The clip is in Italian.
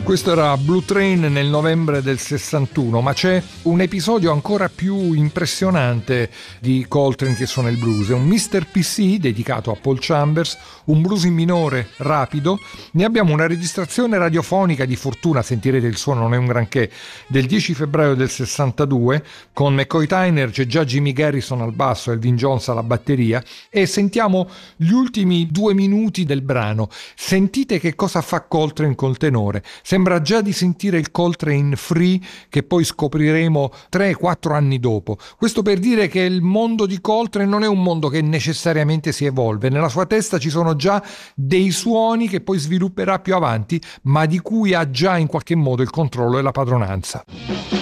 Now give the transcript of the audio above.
Questo era Blue Train nel novembre del 61, ma c'è un episodio ancora più impressionante di Coltrane che suona il blues. È un Mr. PC dedicato a Paul Chambers, un blues in minore rapido. Ne abbiamo una registrazione radiofonica di fortuna, sentirete il suono, non è un granché, del 10 febbraio del 62, con McCoy Tyner, c'è già Jimmy Garrison al basso, Elvin Jones alla batteria, e sentiamo gli ultimi 2 minuti del brano. Sentite che cosa fa Coltrane col tenore. Sembra già di sentire il Coltrane Free che poi scopriremo 3-4 anni dopo. Questo per dire che il mondo di Coltrane non è un mondo che necessariamente si evolve. Nella sua testa ci sono già dei suoni che poi svilupperà più avanti, ma di cui ha già in qualche modo il controllo e la padronanza.